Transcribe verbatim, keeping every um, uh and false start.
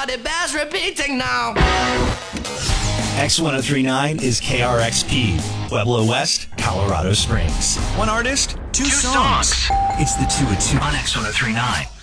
but it bears repeating now. X ten thirty-nine is K R X P, Pueblo West, Colorado Springs. One artist, two, two songs. songs. It's the two at two On X ten thirty-nine.